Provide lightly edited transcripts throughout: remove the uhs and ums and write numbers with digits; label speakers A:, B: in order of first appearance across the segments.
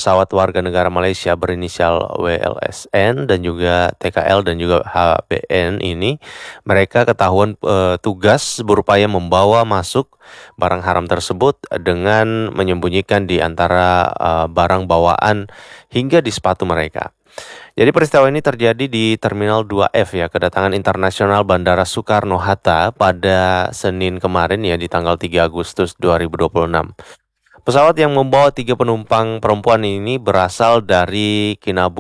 A: pesawat warga negara Malaysia berinisial WLSN dan juga TKL dan juga HBN ini, mereka ketahuan tugas berupaya membawa masuk barang haram tersebut dengan menyembunyikan di antara barang bawaan hingga di sepatu mereka. Jadi peristiwa ini terjadi di Terminal 2F ya, kedatangan internasional Bandara Soekarno-Hatta pada Senin kemarin ya di tanggal 3 Agustus 2026. Pesawat yang membawa 3 penumpang perempuan ini berasal dari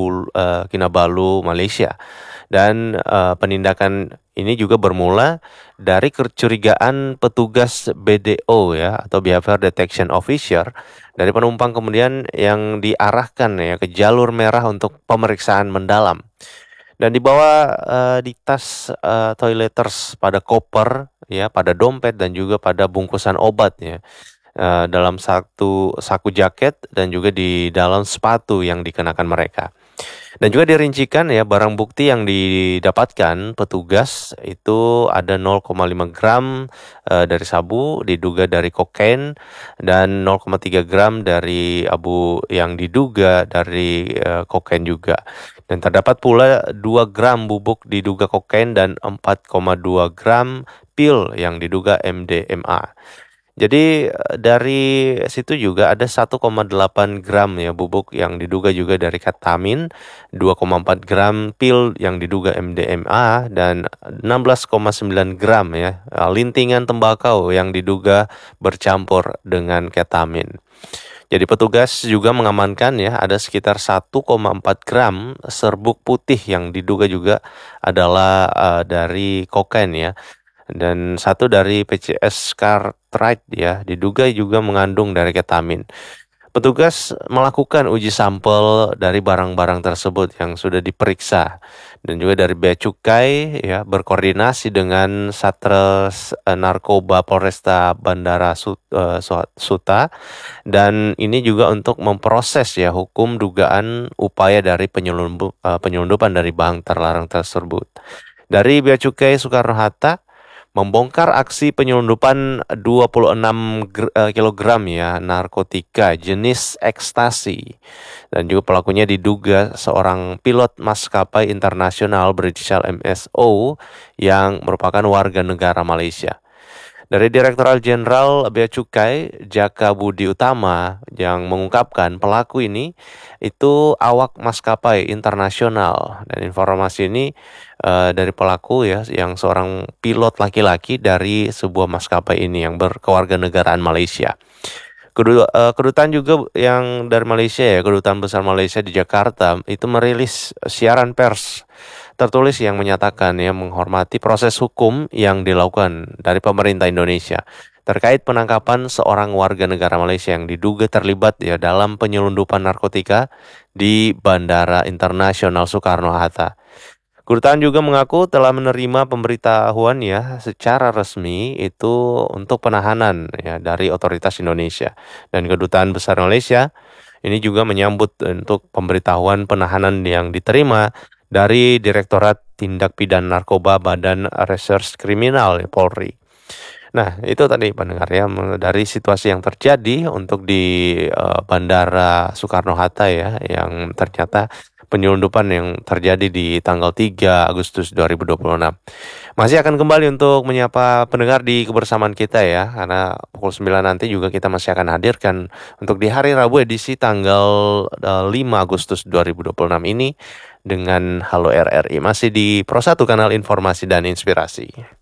A: Kinabalu, Malaysia. Dan penindakan ini juga bermula dari kecurigaan petugas BDO ya atau Behavior Detection Officer dari penumpang kemudian yang diarahkan ya ke jalur merah untuk pemeriksaan mendalam. Dan dibawa di tas toileters pada koper ya, pada dompet dan juga pada bungkusan obat ya. Dalam satu saku jaket dan juga di dalam sepatu yang dikenakan mereka. Dan juga dirincikan ya barang bukti yang didapatkan petugas itu ada 0,5 gram dari sabu diduga dari kokain dan 0,3 gram dari abu yang diduga dari kokain juga. Dan terdapat pula 2 gram bubuk diduga kokain dan 4,2 gram pil yang diduga MDMA. Jadi dari situ juga ada 1,8 gram ya bubuk yang diduga juga dari ketamin, 2,4 gram pil yang diduga MDMA, dan 16,9 gram ya lintingan tembakau yang diduga bercampur dengan ketamin. Jadi petugas juga mengamankan ya ada sekitar 1,4 gram serbuk putih yang diduga juga adalah dari kokain ya. Dan satu dari PCS Cartwright ya diduga juga mengandung dari ketamin. Petugas melakukan uji sampel dari barang-barang tersebut yang sudah diperiksa dan juga dari Bea Cukai ya berkoordinasi dengan Satres Narkoba Polresta Bandara Suta dan ini juga untuk memproses ya hukum dugaan upaya dari penyelundupan dari barang terlarang tersebut. Dari Bea Cukai Soekarno-Hatta membongkar aksi penyelundupan 26 kg ya narkotika jenis ekstasi dan juga pelakunya diduga seorang pilot maskapai internasional berinisial MSO yang merupakan warga negara Malaysia. Dari Direktorat Jenderal Bea Cukai Jaka Budi Utama yang mengungkapkan pelaku ini itu awak maskapai internasional dan informasi ini dari pelaku ya yang seorang pilot laki-laki dari sebuah maskapai ini yang berkewarganegaraan Malaysia. Kedutaan juga yang dari Malaysia ya, Kedutaan Besar Malaysia di Jakarta itu merilis siaran pers tertulis yang menyatakan ya menghormati proses hukum yang dilakukan dari pemerintah Indonesia terkait penangkapan seorang warga negara Malaysia yang diduga terlibat ya dalam penyelundupan narkotika di Bandara Internasional Soekarno-Hatta. Kedutaan juga mengaku telah menerima pemberitahuan ya secara resmi itu untuk penahanan ya dari otoritas Indonesia. Dan Kedutaan Besar Malaysia ini juga menyambut untuk pemberitahuan penahanan yang diterima dari Direktorat Tindak Pidana Narkoba Badan Reserse Kriminal Polri. Nah, itu tadi pendengar ya dari situasi yang terjadi untuk di Bandara Soekarno-Hatta ya yang ternyata penyelundupan yang terjadi di tanggal 3 Agustus 2026. Masih akan kembali untuk menyapa pendengar di kebersamaan kita ya, karena pukul 9 nanti juga kita masih akan hadirkan untuk di hari Rabu edisi tanggal 5 Agustus 2026 ini dengan Halo RRI. Masih di Pro 1 kanal informasi dan inspirasi.